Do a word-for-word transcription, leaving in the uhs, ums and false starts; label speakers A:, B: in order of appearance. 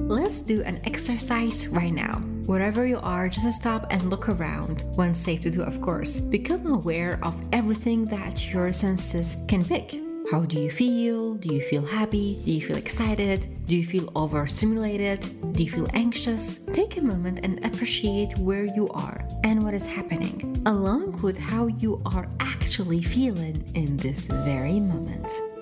A: Let's do an exercise right now. Wherever you are, just stop and look around. When safe to do, of course. Become aware of everything that your senses can pick. How do you feel? Do you feel happy? Do you feel excited? Do you feel overstimulated? Do you feel anxious? Take a moment and appreciate where you are and what is happening, along with how you are actually feeling in this very moment.